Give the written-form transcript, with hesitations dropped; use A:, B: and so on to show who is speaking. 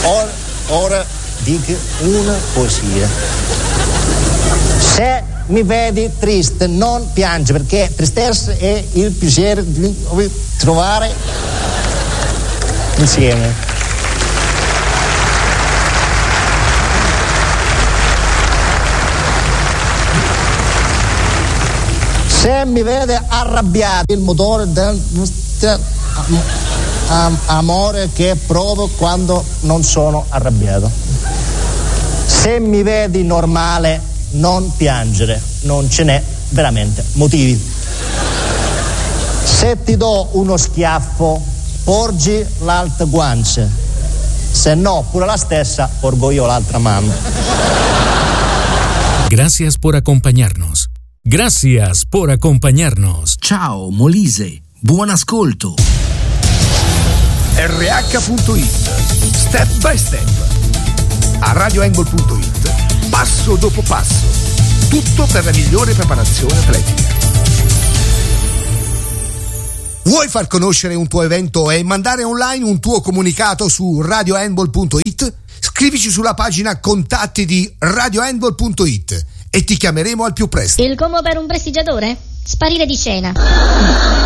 A: Ora dico una poesia. Se mi vedi triste non piange, perché tristezza è il piacere di trovare insieme. Se mi vede arrabbiato, il motore del amore che provo quando non sono arrabbiato. Se mi vedi normale, non piangere, non ce n'è veramente motivi. Se ti do uno schiaffo, porgi l'altra guancia, se no pure la stessa porgo io l'altra mano.
B: Gracias por acompañarnos. Gracias por acompañarnos.
C: Ciao Molise, buon ascolto.
D: RH.it, step by step. A radioangle.it, passo dopo passo. Tutto per la migliore preparazione atletica. Vuoi far conoscere un tuo evento e mandare online un tuo comunicato su radiohandball.it? Scrivici sulla pagina contatti di radiohandball.it e ti chiameremo al più presto.
E: Il combo per un prestigiatore? Sparire di cena.